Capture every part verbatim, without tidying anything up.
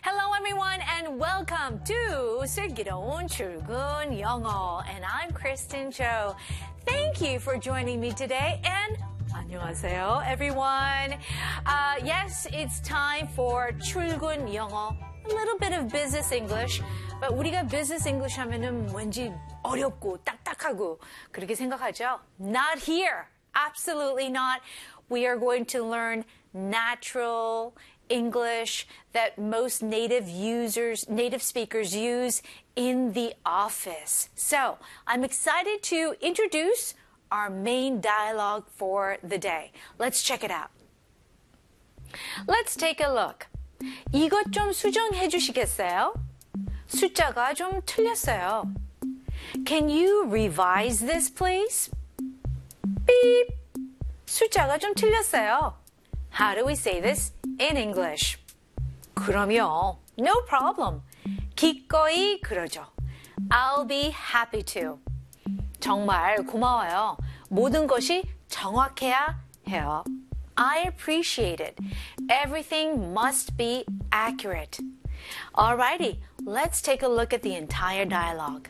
Hello everyone and welcome to 슬기로운 출근 영어. And I'm Kristen Cho. Thank you for joining me today and 안녕하세요 everyone. Uh, yes, it's time for 출근 영어. A little bit of business English. But 우리가 business English 하면은 왠지 어렵고 딱딱하고 그렇게 생각하죠? Not here. Absolutely not. We are going to learn natural English that most native users, native speakers use in the office. So I'm excited to introduce our main dialogue for the day. Let's check it out. Let's take a look. 이것 좀 수정해 주시겠어요? 숫자가 좀 틀렸어요. Can you revise this, please? Beep. 숫자가 좀 틀렸어요. How do we say this in English? 그럼요. No problem. 기꺼이 그러죠. I'll be happy to. 정말 고마워요. 모든 것이 정확해야 해요. I appreciate it. Everything must be accurate. Alrighty, let's take a look at the entire dialogue.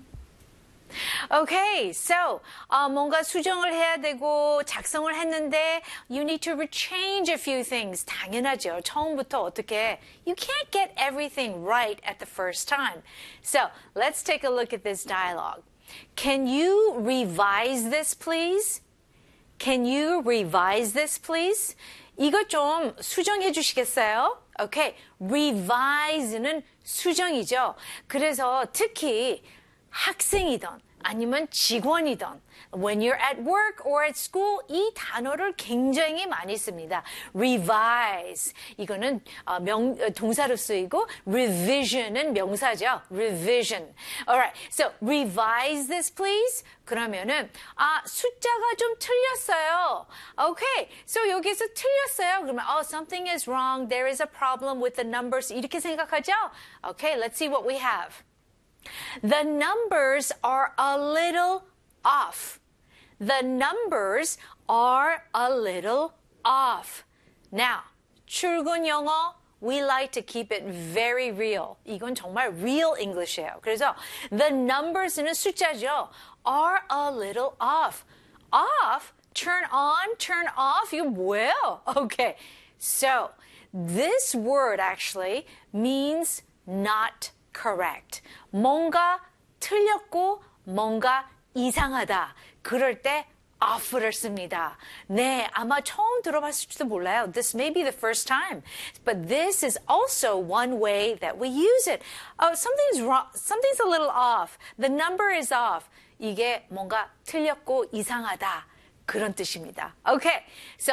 Okay, so uh, 뭔가 수정을 해야 되고 작성을 했는데 you need to rechange a few things. 당연하죠. 처음부터 어떻게 you can't get everything right at the first time. So let's take a look at this dialogue. Can you revise this, please? Can you revise this, please? 이것 좀 수정해 주시겠어요? Okay, revise는 수정이죠. 그래서 특히 학생이든 아니면 직원이든 when you're at work or at school 이 단어를 굉장히 많이 씁니다. revise 이거는 명, 동사로 쓰이고 revision은 명사죠. revision. Alright, so revise this please. 그러면은 아 숫자가 좀 틀렸어요. Okay, so 여기서 틀렸어요. 그러면 oh something is wrong. There is a problem with the numbers. 이렇게 생각하죠? Okay, let's see what we have. The numbers are a little off. The numbers are a little off. Now, 출근 영어, we like to keep it very real. 이건 정말 real English예요. 그래서 the numbers는 숫자죠. are a little off. Off? Turn on, turn off? 이거 뭐예요? Okay, so this word actually means not correct. 뭔가 틀렸고 뭔가 이상하다. 그럴 때 off를 씁니다. 네, 아마 처음 들어봤을지도 몰라요. This may be the first time. But this is also one way that we use it. Oh, something's wrong. Something's a little off. The number is off. 이게 뭔가 틀렸고 이상하다. 그런 뜻입니다. Okay, so